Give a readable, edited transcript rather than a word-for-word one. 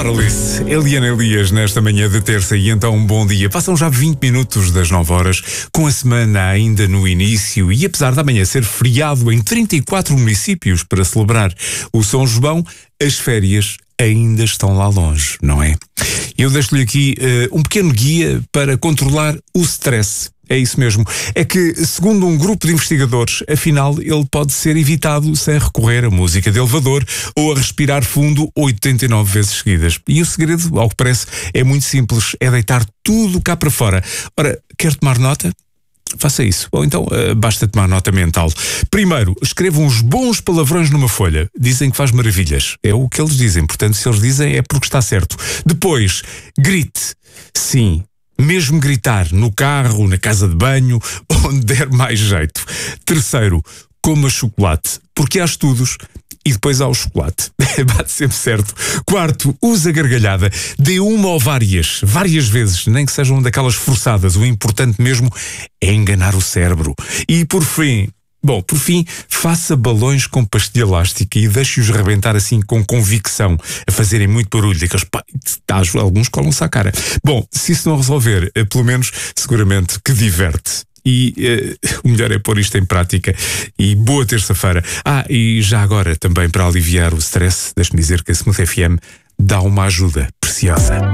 Paralice, Eliana Elias nesta manhã de terça e então um bom dia. Passam já 20 minutos das 9 horas, com a semana ainda no início e apesar da manhã ser feriado em 34 municípios para celebrar o São João, as férias ainda estão lá longe, não é? Eu deixo-lhe aqui um pequeno guia para controlar o stress. É isso mesmo. É que, segundo um grupo de investigadores, afinal, ele pode ser evitado sem recorrer à música de elevador ou a respirar fundo 89 vezes seguidas. E o segredo, ao que parece, é muito simples. É deitar tudo cá para fora. Ora, quer tomar nota? Faça isso. Ou então, basta tomar nota mental. Primeiro, escreva uns bons palavrões numa folha. Dizem que faz maravilhas. É o que eles dizem. Portanto, se eles dizem, é porque está certo. Depois, grite. Sim. Mesmo gritar no carro, na casa de banho, onde der mais jeito. Terceiro, coma chocolate, porque há estudos e depois há o chocolate. Bate sempre certo. Quarto, use a gargalhada. Dê uma ou várias vezes, nem que sejam daquelas forçadas. O importante mesmo é enganar o cérebro. E por fim, faça balões com pastilha elástica e deixe-os rebentar assim com convicção, a fazerem muito barulho, daqueles alguns colam-se à cara. Bom, se isso não resolver, pelo menos, seguramente que diverte. E o melhor é pôr isto em prática. E boa terça-feira. E já agora, também para aliviar o stress, deixe-me dizer que a Smooth FM dá uma ajuda preciosa.